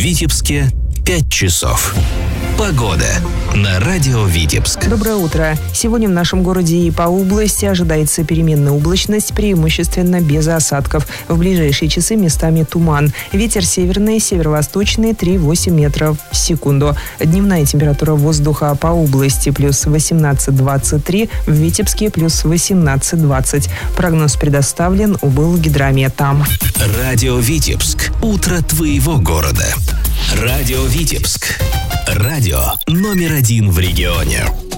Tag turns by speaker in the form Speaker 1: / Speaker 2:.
Speaker 1: Витебске 5 часов. Погода на радио Витебск.
Speaker 2: Доброе утро. Сегодня в нашем городе и по области ожидается переменная облачность, преимущественно без осадков. В ближайшие часы местами туман. Ветер северный, северо-восточный 3,8 метров в секунду. Дневная температура воздуха по области плюс 18-23, в Витебске плюс 18-20. Прогноз предоставлен Облгидромета.
Speaker 1: Радио Витебск. Утро твоего города. Радио Витебск. Радио номер 1 в регионе.